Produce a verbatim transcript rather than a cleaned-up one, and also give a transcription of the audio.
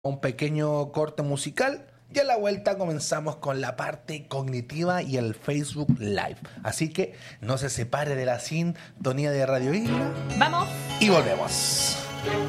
un pequeño corte musical y a la vuelta comenzamos con la parte cognitiva y el Facebook Live. Así que no se separe de la sintonía de Radio Isla Vamos. y volvemos.